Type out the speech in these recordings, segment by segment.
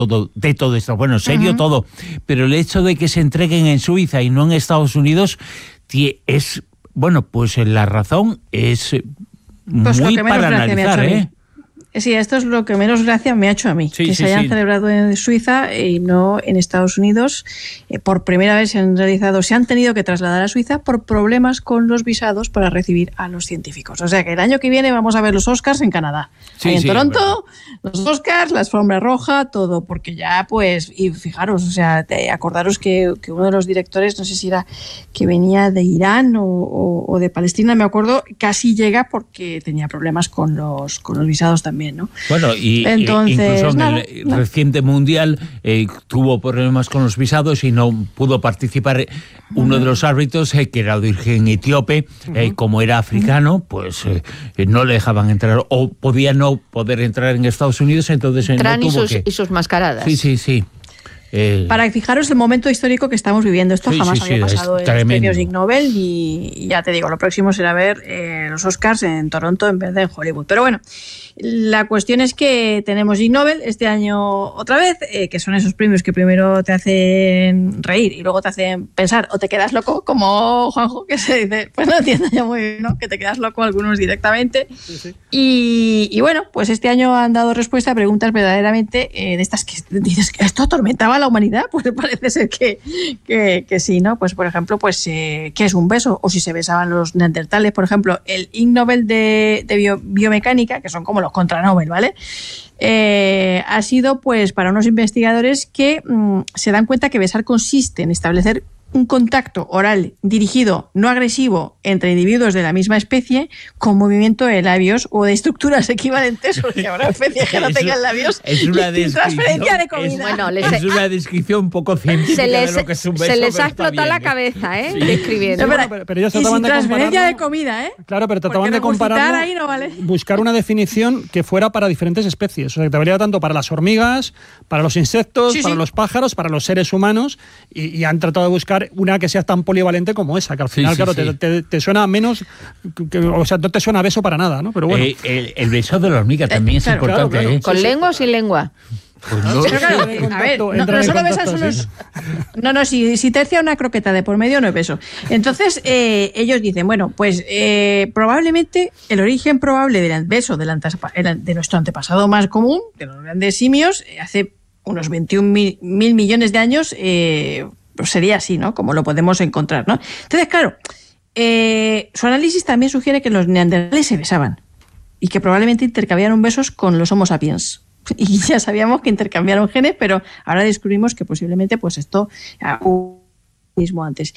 de todo esto. Bueno, serio todo, pero el hecho de que se entreguen en Suiza y no en Estados Unidos es, bueno, pues la razón es muy para analizar, ¿eh? Sí, esto es lo que menos gracia me ha hecho a mí, sí, que se hayan celebrado en Suiza y no en Estados Unidos. Por primera vez se han tenido que trasladar a Suiza por problemas con los visados para recibir a los científicos. O sea que el año que viene vamos a ver los Oscars en Canadá. En Toronto, los Oscars, la alfombra roja, todo, porque ya pues, y fijaros, o sea, acordaros que uno de los directores, no sé si era que venía de Irán o de Palestina, me acuerdo, casi llega porque tenía problemas con los visados también. ¿No? Bueno, y entonces, incluso en el reciente mundial tuvo problemas con los visados y no pudo participar uno de los árbitros, que era de origen etíope, como era africano, pues no le dejaban entrar, o podía no poder entrar en Estados Unidos, entonces no tuvo y sus mascaradas. Sí. Para fijaros el momento histórico que estamos viviendo. Esto jamás había pasado en los premios Ig Nobel y ya te digo, lo próximo será ver los Oscars en Toronto en vez de en Hollywood. Pero bueno, la cuestión es que tenemos Ig Nobel este año otra vez, que son esos premios que primero te hacen reír y luego te hacen pensar o te quedas loco, como Juanjo, que se dice, pues no entiendo yo muy bien, ¿no? Que te quedas loco algunos directamente. Sí. Y bueno, pues este año han dado respuesta a preguntas verdaderamente de estas que dices que esto atormentaba a la humanidad, pues parece ser que sí, ¿no? Pues por ejemplo, pues ¿qué es un beso? O si se besaban los neandertales, por ejemplo, el Ig Nobel de biomecánica, que son como los contra Nobel, ¿vale? Ha sido pues para unos investigadores que se dan cuenta que besar consiste en establecer un contacto oral dirigido, no agresivo, entre individuos de la misma especie, con movimiento de labios o de estructuras equivalentes, porque habrá especies que no tengan labios. Es una transferencia de comida. Es una descripción un poco científica de lo que es un beso. Se les ha explotado la cabeza, describiendo. Pero ellos trataban de transferencia de comida, Claro, pero trataban de compararlo, ahí no vale. Buscar una definición que fuera para diferentes especies. O sea, que te valía tanto para las hormigas, para los insectos, para los pájaros, para los seres humanos, y han tratado de buscar una que sea tan polivalente como esa, que al final, te suena menos, o sea, no te suena beso para nada, ¿no? Pero bueno. El beso de la hormiga también es importante. Claro. ¿Con lengua o sin lengua? Pues no, a ver, no solo besan solos. No, si tercia una croqueta de por medio no es beso. Entonces, ellos dicen, bueno, pues probablemente el origen probable del beso de nuestro antepasado más común, de los grandes simios, hace unos 21.000 millones de años, pues sería así, ¿no? Como lo podemos encontrar, ¿no? Entonces, claro, su análisis también sugiere que los neandertales se besaban y que probablemente intercambiaron besos con los Homo sapiens. Y ya sabíamos que intercambiaron genes, pero ahora descubrimos que posiblemente pues esto mismo antes.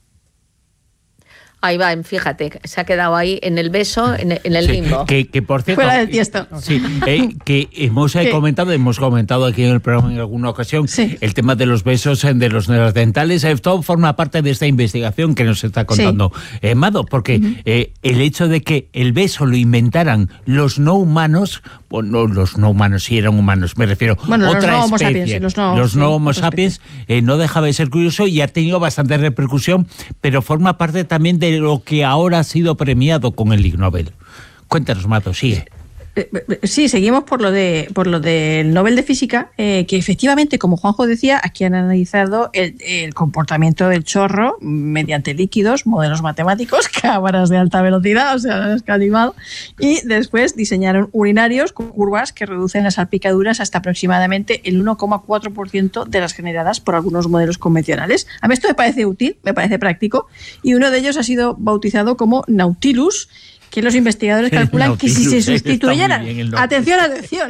Ahí va, fíjate, se ha quedado ahí en el beso, en el limbo. Que por cierto, fuera del tiesto. Sí, que hemos comentado aquí en el programa en alguna ocasión, el tema de los besos de los neandertales. Todo forma parte de esta investigación que nos está contando Mado, porque el hecho de que el beso lo inventaran los no humanos, o no los no humanos, si eran humanos, me refiero, otra especie, los no Homo sapiens, no dejaba de ser curioso y ha tenido bastante repercusión, pero forma parte también de lo que ahora ha sido premiado con el Ig Nobel. Cuéntanos, Mato, sigue. Sí, seguimos por lo del Nobel de Física, que efectivamente, como Juanjo decía, aquí han analizado el comportamiento del chorro mediante líquidos, modelos matemáticos, cámaras de alta velocidad, o sea, escatimado, y después diseñaron urinarios con curvas que reducen las salpicaduras hasta aproximadamente el 1,4% de las generadas por algunos modelos convencionales. A mí esto me parece útil, me parece práctico, y uno de ellos ha sido bautizado como Nautilus, que los investigadores calculan que si se sustituyeran, atención,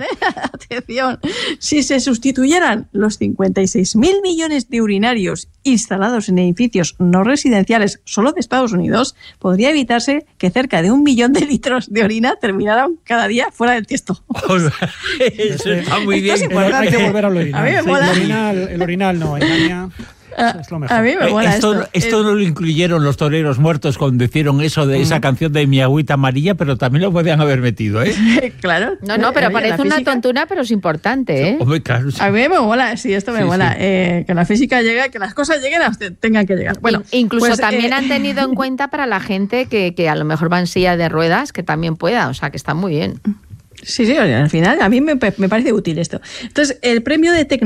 si se sustituyeran los 56.000 millones de urinarios instalados en edificios no residenciales solo de Estados Unidos, podría evitarse que cerca de 1 millón de litros de orina terminaran cada día fuera del tiesto. Eso está muy bien. Hay que volver al orinal. A mí me mola. El orinal no, engaña. Es lo mejor. A mí me mola esto no lo incluyeron los toreros muertos cuando hicieron eso de esa canción de Mi agüita amarilla, pero también lo podían haber metido, ¿eh? Claro. No, pero parece una tontuna, pero es importante, ¿eh? Hombre, claro, sí. A mí me mola, esto me mola. Que la física llegue, que las cosas lleguen a usted, tengan que llegar. Bueno, incluso pues, también han tenido en cuenta para la gente que a lo mejor va en silla de ruedas, que también pueda, o sea, que está muy bien. Sí, al final a mí me parece útil esto. Entonces, el premio de